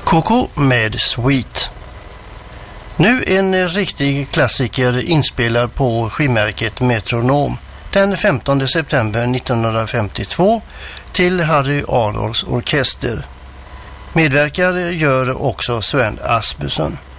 Coco med Sweet. Nu en riktig klassiker inspelad på skivmärket Metronom den 15 september 1952 till Harry Arnolds orkester. Medverkar gör också Sven Asmussen.